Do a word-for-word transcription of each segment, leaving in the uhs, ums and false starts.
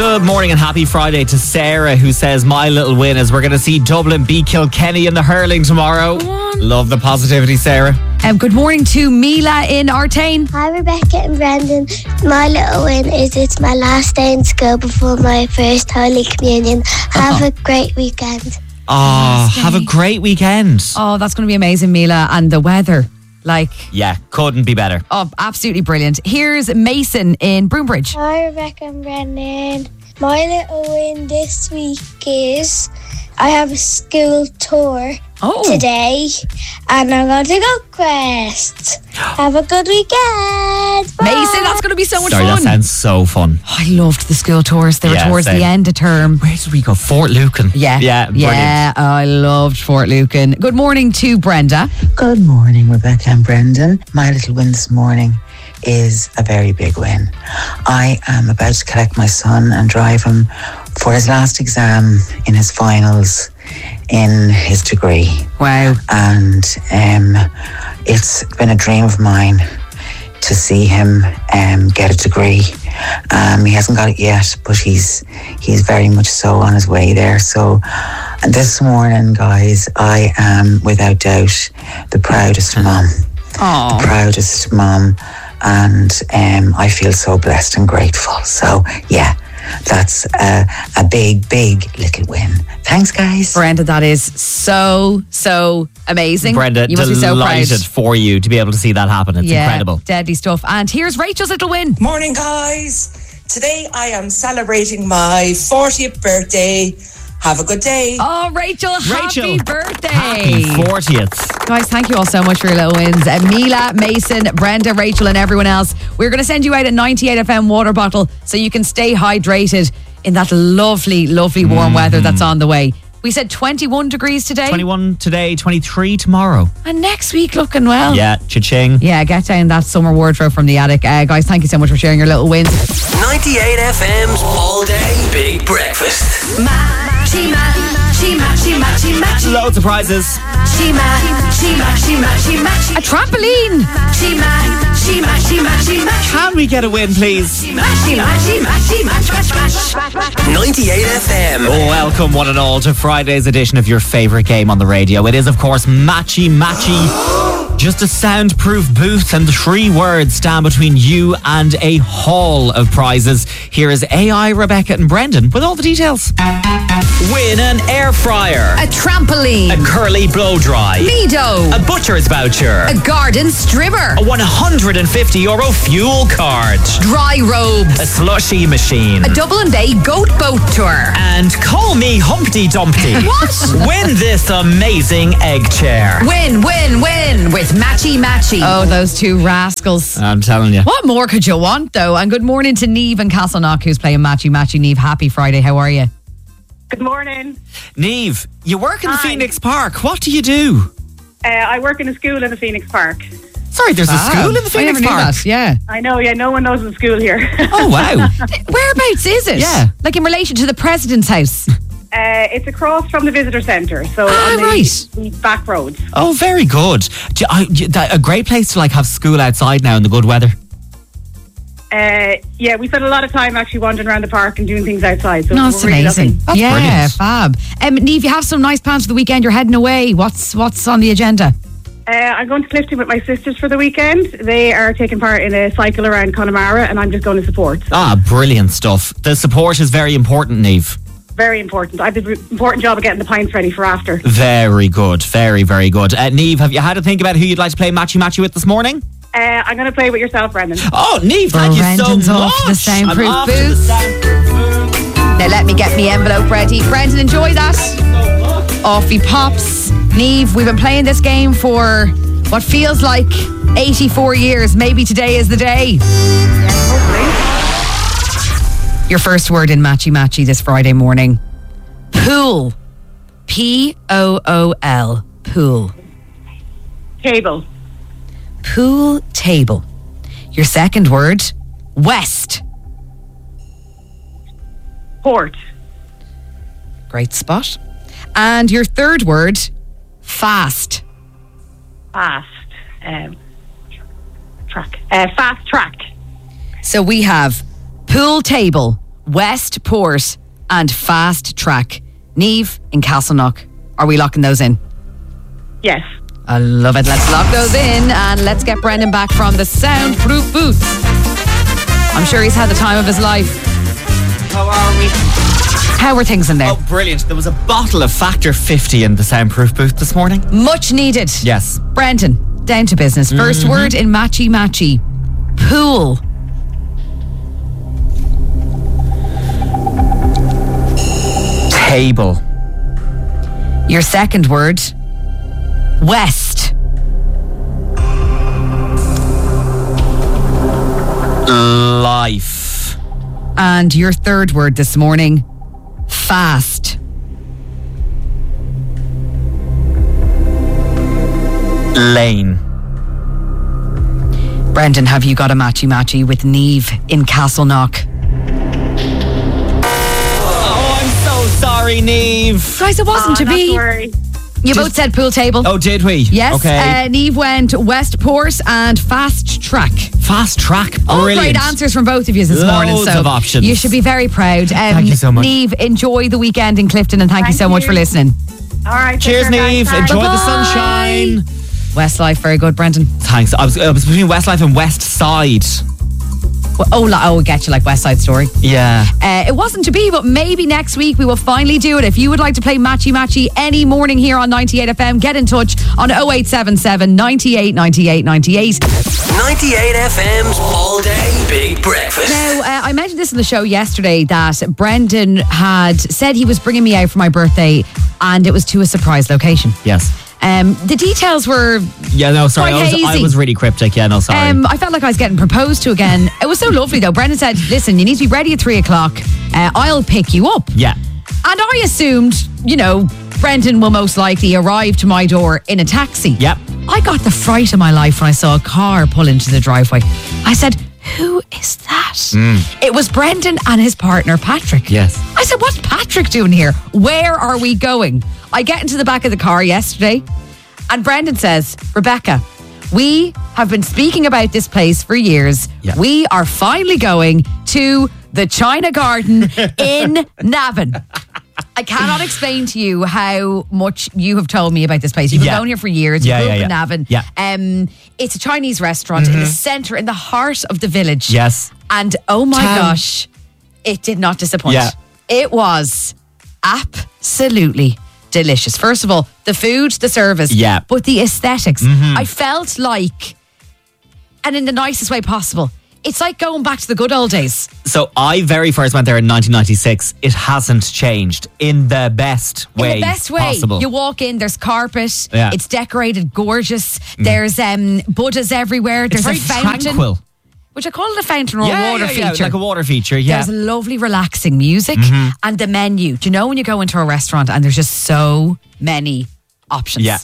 Good morning and happy Friday to Sarah, who says my little win is we're going to see Dublin beat Kilkenny in the hurling tomorrow. Love the positivity, Sarah. Um, good morning to Mila in Artane. Hi Rebecca and Brendan. My little win is it's my last day in school before my first Holy Communion. Have Oh. a great weekend. Oh, have a great weekend. Oh, that's going to be amazing, Mila. And the weather, like, Yeah, couldn't be better. oh, absolutely brilliant. Here's Mason in Broombridge. Hi Rebecca and Brendan. My little win this week is I have a school tour Oh. today and I'm going to go Quest. Have a good weekend. Bye. Mason, that's going to be so much Sorry, fun. that sounds so fun. I loved the school tours. They were Yeah, towards same. the end of term. Where did we go? Fort Lucan. Yeah. Yeah, brilliant. Yeah, I loved Fort Lucan. Good morning to Brenda. Good morning, Rebecca and Brendan. My little win this morning is a very big win. I am about to collect my son and drive him for his last exam in his finals in his degree. Wow. And um, it's been a dream of mine to see him um, get a degree. Um, he hasn't got it yet, but he's he's very much so on his way there. So and this morning, guys, I am without doubt the proudest mum. Oh. The proudest mum. And um, I feel so blessed and grateful. So, yeah, that's a, a big, big little win. Thanks, guys. Brenda, that is so, so amazing. Brenda, you must be so proud. delighted for you to be able to see that happen. It's Yeah, incredible. deadly stuff. And here's Rachel's little win. Morning, guys. Today I am celebrating my fortieth birthday. Have a good day. Oh, Rachel, Rachel, happy birthday. Happy fortieth. Guys, thank you all so much for your little wins. Uh, Mila, Mason, Brenda, Rachel and everyone else. We're going to send you out a ninety-eight F M water bottle so you can stay hydrated in that lovely, lovely warm weather that's on the way. We said twenty-one degrees today. twenty-one today, twenty-three tomorrow. And next week looking well. Yeah, cha-ching. Yeah, get down that summer wardrobe from the attic. Uh, guys, thank you so much for sharing your little wins. ninety-eight F M's All Day Big Breakfast. Matchy, matchy, matchy, matchy, matchy. Loads of prizes. Matchy, matchy, matchy, matchy, matchy. A trampoline. Matchy, matchy, matchy, matchy, matchy. Can we get a win, please? Matchy, matchy, matchy, match, match, match, match. ninety-eight F M. Welcome, one and all, to Friday's edition of your favourite game on the radio. It is, of course, Matchy Matchy. Just a soundproof booth and three words stand between you and a haul of prizes. Here is A I, Rebecca and Brendan with all the details. Win an air fryer, A trampoline. a curly blow dry, Lido. a butcher's voucher, A garden strimmer. a one hundred fifty euro fuel card, Dry robes. a slushy machine, A Dublin Bay goat boat tour. and call me Humpty Dumpty. What? Win this amazing egg chair. Win, win, win with Matchy Matchy. Oh, those two rascals. I'm telling you. What more could you want, though? And good morning to Niamh and Castleknock, who's playing Matchy Matchy. Niamh, happy Friday. How are you? Good morning. Niamh, you work in Hi. Phoenix Park. What do you do? Uh, I work in a school in the Phoenix Park. Sorry, there's a school in the I Phoenix never knew Park. that. Yeah. I know, yeah, no one knows the school here. Oh, wow. Whereabouts is it? Yeah. Like in relation to the President's house. Uh, it's across from the visitor centre, so Ah, on the, right. the back roads. Oh, very good. Do you- I- you- that- A great place to like have school outside now in the good weather. Uh, yeah, we spent a lot of time actually wandering around the park and doing things outside. So No, we're it's really amazing. lucky. That's yeah, brilliant. fab. Um, Niamh, you have some nice plans for the weekend. You're heading away. What's what's on the agenda? Uh, I'm going to Clifton with my sisters for the weekend. They are taking part in a cycle around Connemara, and I'm just going to support. Ah, brilliant stuff. The support is very important, Niamh. Very important. I have the important job of getting the pints ready for after. Very good. Very, very good. Uh, Niamh, have you had to think about who you'd like to play Matchy Matchy with this morning? Uh, I'm going to play with yourself, Brendan. Oh, Niamh, thank you so Brendan's much. off the soundproof I'm off to the booth. soundproof booth. Now let me get me envelope ready. Brendan, enjoy that. Off he pops. Niamh, we've been playing this game for what feels like eighty-four years. Maybe today is the day. Your first word in Matchy Matchy this Friday morning. Pool. P O O L. Pool. Table. Pool table. Your second word. West. Port. Great spot. And your third word. Fast. Fast. Um, track. Uh, fast track. So we have pool table, Westport and Fast Track. Niamh in Castleknock. Are we locking those in? Yes. I love it. Let's lock those in and let's get Brendan back from the soundproof booth. I'm sure he's had the time of his life. How are we? How were things in there? Oh, brilliant. There was a bottle of Factor fifty in the soundproof booth this morning. Much needed. Yes. Brendan, down to business. First Mm-hmm. word in Matchy Matchy. Pool. Table. Your second word. West. Life. And your third word this morning. Fast. Lane. Brendan, have you got a matchy matchy with Niamh in Castleknock? Oh, I'm so sorry, Niamh. Guys, it wasn't Oh, to not be. to worry. You both said pool table. Oh, did we? Yes. Okay. Uh, Niamh went Westport and Fast Track. Fast Track. All Brilliant. great answers from both of you this morning. Loads So of options. you should be very proud. Um, Thank you so much. Niamh, enjoy the weekend in Clifton and thank, you Thank so much you. for listening. All right. take Cheers, care, guys. Niamh. Bye. Enjoy the Bye-bye. sunshine. Westlife, very good, Brendan. Thanks. I was, I was between Westlife and West Side. Well, oh, la- oh, we get you like West Side Story. Yeah. Uh, it wasn't to be, but maybe next week we will finally do it. If you would like to play Matchy Matchy any morning here on ninety-eight F M, get in touch on oh eight seven seven, ninety-eight, ninety-eight, ninety-eight. ninety-eight F M's All Day Big Breakfast. Now, uh, I mentioned this in the show yesterday that Brendan had said he was bringing me out for my birthday and it was to a surprise location. Yes. Um, the details were Yeah, no, sorry. Quite I was, I hazy. was really cryptic. Yeah, no, sorry. Um, I felt like I was getting proposed to again. It was so lovely though. Brendan said, listen, you need to be ready at three o'clock. Uh, I'll pick you up. yeah. And I assumed, you know, Brendan will most likely arrive to my door in a taxi. Yep. I got the fright of my life when I saw a car pull into the driveway. I said, who is that? It was Brendan and his partner, Patrick. Yes. I said, what's Patrick doing here? Where are we going? I get into the back of the car yesterday and Brendan says, Rebecca, we have been speaking about this place for years. Yeah. We are finally going to the China Garden in Navan. I cannot explain to you how much you have told me about this place. You've been Yeah. going here for years. Yeah, You grew yeah, up in yeah. Navan. Yeah. Um, it's a Chinese restaurant in the centre, in the heart of the village. Yes. And oh my Town. gosh, it did not disappoint. Yeah. It was absolutely delicious. First of all, the food, the service, Yeah. but the aesthetics. I felt like, and in the nicest way possible, it's like going back to the good old days. So I very first went there in nineteen ninety-six. It hasn't changed in the best way In the best way. possible. You walk in, there's carpet, Yeah. it's decorated gorgeous, there's um, Buddhas everywhere, it's there's very a fountain. tranquil. Which I call it a fountain or yeah, a water yeah, yeah, feature. like a water feature. Yeah. There's lovely, relaxing music Mm-hmm. and the menu. Do you know when you go into a restaurant and there's just so many options? Yeah.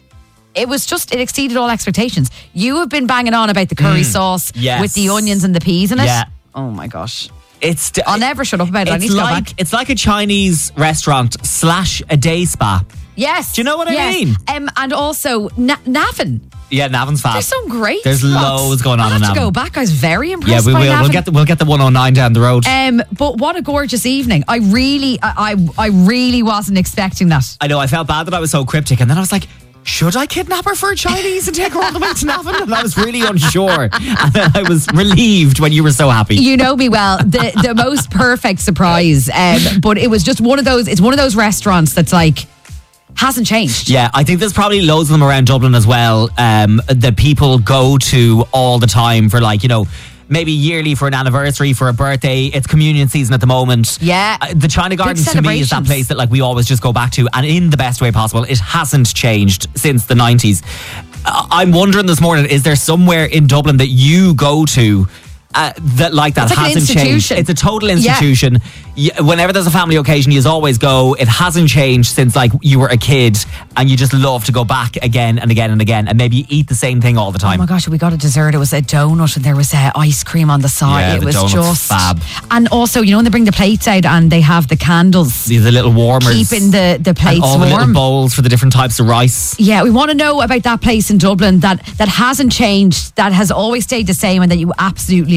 It was just, it exceeded all expectations. You have been banging on about the curry sauce Mm. Yes. with the onions and the peas in it. Yeah. Oh my gosh. It's d- I'll never shut up about it. I it's need to go like back. it's like a Chinese restaurant slash a day spa. Yes. Do you know what I yes. mean? Um, and also, Na- Navan. Yeah, Navan's fab. There's some great There's spots. loads going on I'll in have to Navan. go back. I was very Yeah, impressed we by will. Navan. We'll get the, we'll get the one oh nine down the road. Um, but what a gorgeous evening. I really, I, I, I really wasn't expecting that. I know. I felt bad that I was so cryptic, and then I was like, should I kidnap her for a Chinese and take her all the way to Navan? And I was really unsure. And then I was relieved when you were so happy. You know me well. The the most perfect surprise. Um, but it was just one of those. It's one of those restaurants that's like hasn't changed. Yeah, I think there's probably loads of them around Dublin as well um, that people go to all the time for, like, you know, maybe yearly for an anniversary, for a birthday. It's communion season at the moment. Yeah. Uh, the China Gardens to me is that celebrations. place that, like, we always just go back to, and in the best way possible. It hasn't changed since the nineties. Uh, I'm wondering this morning, is there somewhere in Dublin that you go to uh, that like that It's like an hasn't changed? institution. It's a total Yeah. institution. Y- Whenever there's a family occasion, you always go. It hasn't changed since, like, you were a kid, and you just love to go back again and again and again, and maybe eat the same thing all the Oh time. my gosh, we got a dessert. It was a donut and there was uh, ice cream on the side. Yeah, it the was donut's just fab. And also, you know, when they bring the plates out and they have the candles These are little warmers, keeping the, the and plates all the little warm. bowls for the different types of rice. Yeah, we want to know about that place in Dublin that, that hasn't changed, that has always stayed the same and that you absolutely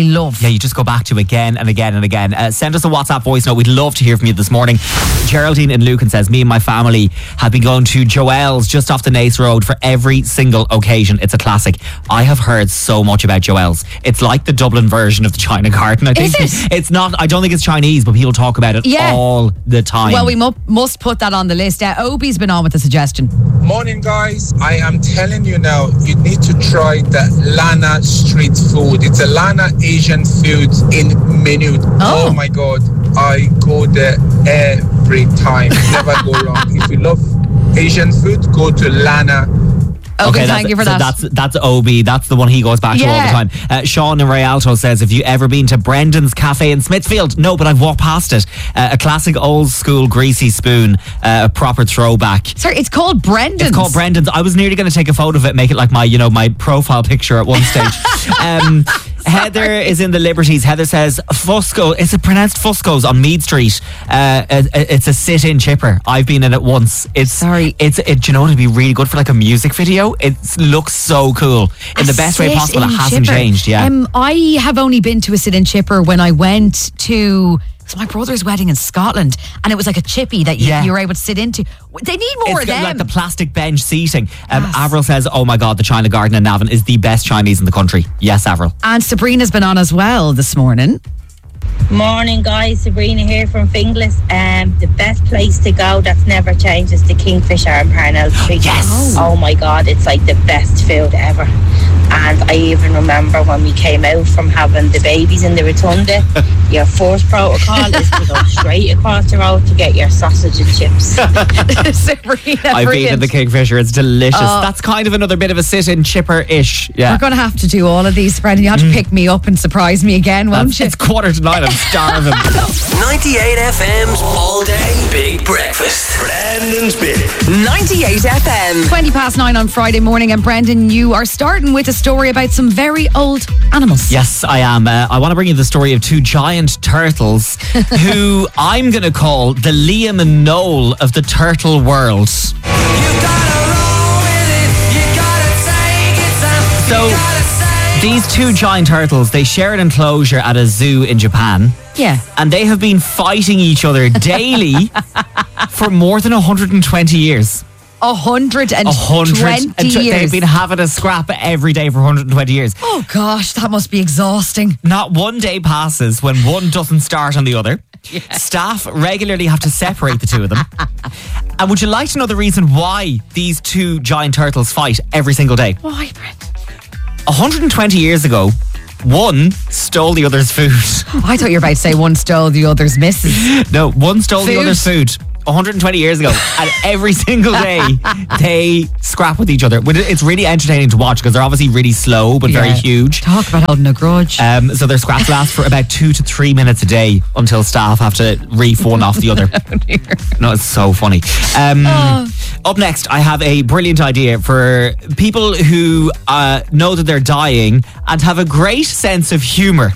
love. Yeah, you just go back to again and again and again. Uh, send us a WhatsApp voice note. We'd love to hear from you this morning. Geraldine in Lucan says, me and my family have been going to Joel's just off the Naas Road for every single occasion. It's a classic. I have heard so much about Joel's. It's like the Dublin version of the China Garden, I think. Is it? It's not, I don't think it's Chinese, but people talk about it Yeah. all the time. Well, we mu- must put that on the list. Uh, Obi's been on with a suggestion. Morning, guys. I am telling you now, you need to try the Lana street food. It's a Lana Asian food in Minute. Oh. Oh my God. I go there every time. Never go wrong. If you love Asian food, go to Lana. Okay, that's- thank you for so that. That's that's Obi. That's the one he goes back to all the Yeah. time. Uh, Sean in Rialto says, have you ever been to Brendan's Cafe in Smithfield? No, but I've walked past it. Uh, a classic old school greasy spoon, uh, a proper throwback. Sorry, it's called Brendan's. It's called Brendan's. I was nearly going to take a photo of it, make it like my, you know, my profile picture at one stage. um, Heather is in the Liberties. Heather says Fusco. Is it pronounced Fusco's on Mead Street? Uh, it- it's a sit-in chipper. I've been in it once. It's Sorry. It's it. Do you know it'd be really good for like a music video? It looks so cool in the A best way possible. It sit-in hasn't chipper. changed. Yeah. Um, I have only been to a sit-in chipper when I went to it was my brother's wedding in Scotland, and it was like a chippy that you, Yeah. you were able to sit into. They need more It's of got, them. like the plastic bench seating. Um, Yes. Avril says, "Oh my God, the China Garden in Navan is the best Chinese in the country." Yes, Avril. and Sabrina's been on as well this morning. Morning, guys. Sabrina here from Finglas. Um, the best place to go that's never changed is the Kingfisher in Parnell Street. Yes. Oh my God, it's like the best food ever. And I even remember when we came out from having the babies in the rotunda, your first protocol is to go straight across the road to get your sausage and chips. Sabrina, I've been brilliant. in the Kingfisher. It's delicious. Oh. That's kind of another bit of a sit-in chipper-ish. Yeah. We're going to have to do all of these, Brendan. You have to pick me up and surprise me again, won't That's- you? It's quarter to nine. I'm starving. ninety-eight F M's All Day Big Breakfast. Brandon's Big. ninety-eight F M. twenty past nine on Friday morning, and Brendan, you are starting with a story about some very old animals. Yes, I am. Uh, I want to bring you the story of two giant turtles who I'm going to call the Liam and Noel of the turtle world. So, these two giant turtles, they share an enclosure at a zoo in Japan. Yeah. And they have been fighting each other daily for more than one hundred twenty years. A hundred and A hundred twenty and tw- years. They've been having a scrap every day for one hundred twenty years. Oh gosh, that must be exhausting. Not one day passes when one doesn't start on the other. Staff regularly have to separate the two of them. And would you like to know the reason why these two giant turtles fight every single day? Why, Brendan? one hundred twenty years ago, one stole the other's food. I thought you were about to say one stole the other's missus. No, one stole the Food? other's food. one hundred twenty years ago, and every single day they scrap with each other. It's really entertaining to watch because they're obviously really slow but very Yeah. huge. Talk about holding a grudge. Um, so their scraps last for about two to three minutes a day until staff have to reef one off the other. No, it's so funny. Um, Oh. Up next, I have a brilliant idea for people who uh, know that they're dying and have a great sense of humour.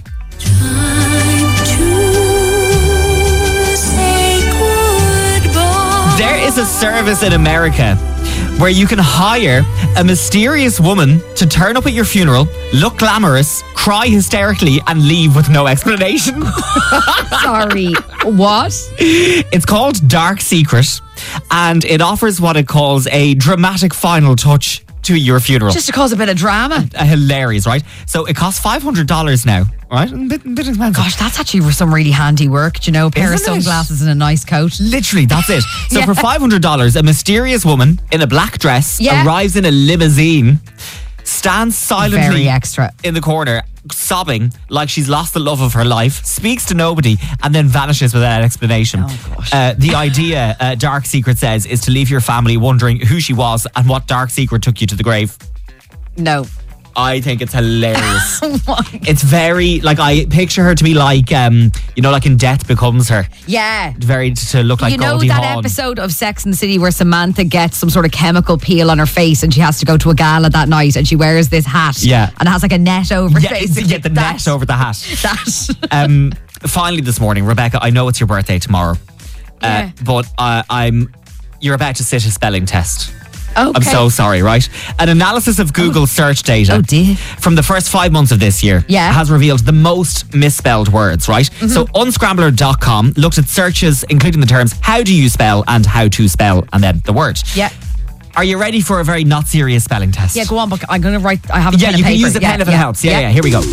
There is a service in America where you can hire a mysterious woman to turn up at your funeral, look glamorous, cry hysterically, and leave with no explanation. Sorry, what? It's called Dark Secret, and it offers what it calls a dramatic final touch to your funeral. Just to cause a bit of drama. Uh, hilarious, right? So it costs five hundred dollars now, right? A bit, bit expensive. Gosh, that's actually some really handy work. Do you know, a pair Isn't of it? sunglasses and a nice coat. Literally, that's it. So Yeah. for five hundred dollars, a mysterious woman in a black dress Yeah. arrives in a limousine, stands silently Very extra. in the corner, sobbing like she's lost the love of her life, speaks to nobody, and then vanishes without explanation. Oh, gosh. Uh, the idea, uh, Dark Secret says, is to leave your family wondering who she was and what dark secret took you to the grave. No. I think it's hilarious. It's very, like, I picture her to be like, um, you know, like in Death Becomes Her. Yeah. Very to look like You know Goldie that Hawn. episode of Sex and the City where Samantha gets some sort of chemical peel on her face and she has to go to a gala that night and she wears this hat. Yeah. And it has like a net over Yeah, it. it's- get the net over the hat. That. Um, finally this morning, Rebecca, I know it's your birthday tomorrow, Yeah. uh, but uh, I'm you're about to sit a spelling test. I'm Okay. so sorry, right? An analysis of Google search data Oh, dear. from the first five months of this year Yeah. has revealed the most misspelled words, right? So unscrambler dot com looked at searches including the terms how do you spell and how to spell and then the word. Yeah. Are you ready for a very not serious spelling test? Yeah, go on, but I'm going to write. I have a Yeah, pen and you can paper. use a Yeah, pen if yeah, it helps. Yeah, yeah, here we go.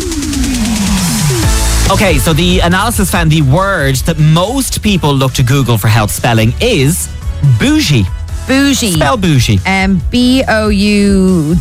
Okay, so the analysis found the word that most people look to Google for help spelling is bougie. Bougie. Spell bougie. Um, B O U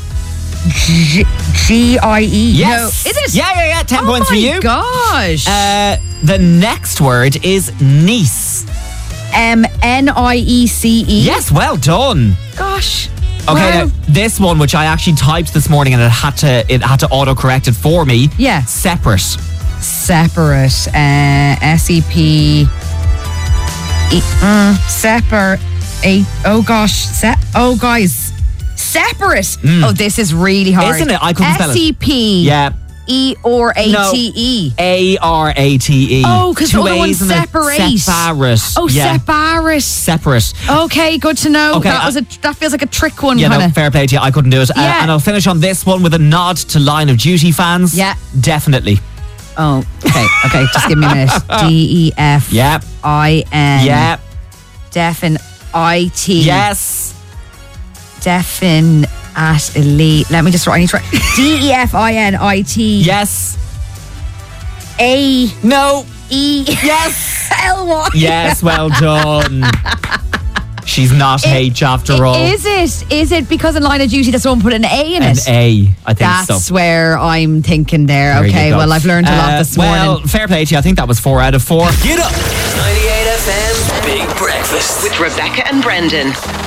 G I E. Yes. No, is it? Yeah, yeah, yeah. Ten oh points for you. Oh my gosh. Uh, the next word is niece. M N I E C E. Yes, well done. Gosh. Okay, Wow. now this one, which I actually typed this morning, and it had to it had to auto correct it for me. Yeah. Separate. Separate. Uh, S E P. E, uh, separate. A, oh gosh. Se- oh guys. Separate. Oh, this is really hard. Isn't it? I couldn't spell it. S E P. Yeah. E or A T E. A R A T E. Oh, because the Two other one's A's and a separate. Separate. Oh, yeah. separate. Separate. Okay, good to know. Okay, that uh, was a that feels like a trick one. Yeah, kinda. no, fair play to you. I couldn't do it. Uh, Yeah. and I'll finish on this one with a nod to Line of Duty fans. Yeah. Definitely. Oh, okay, okay. Just give me a minute. D E F. Yeah. I N. Yeah. Defin I T. Yes. Defin at elite. Let me just write. I need to write. D E F I N I T. Yes. A No. E. Yes. L Y. Yes, well done. She's not H after all. Is it? Is it because in Line of Duty that someone put an A in An it? A, I think That's so. where I'm thinking there. There you okay, go. well, I've learned a lot Uh, this morning. Well, fair play to you. I think that was four out of four. Get up. ninety-eight F M's Big Breakfast with Rebecca and Brendan.